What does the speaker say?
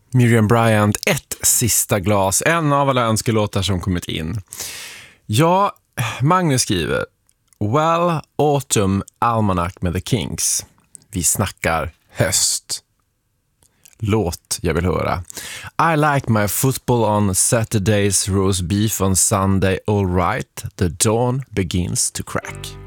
Miriam Bryant, ett sista glas, en av alla önskelåtar som kommit in. Ja, Magnus skriver Well, Autumn Almanac med The Kinks. Vi snackar höst. Låt jag vill höra. I like my football on Saturdays, roast beef on Sunday, all right. The dawn begins to crack.